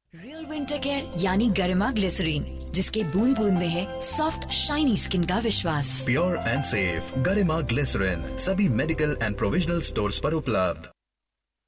Real winter care यानी गरिमा glycerine, जिसके बूंद बूंद में है सॉफ्ट शाइनी स्किन का विश्वास। Pure and safe Garima glycerine सभी मेडिकल एंड प्रोविजनल स्टोर्स पर उपलब्ध।